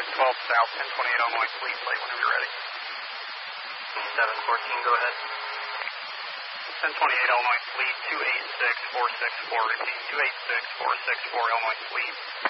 South, 1028 Illinois, please play whenever you're ready. 714, go ahead. 1028 Illinois, lead 286464, repeat 286464, Illinois, lead.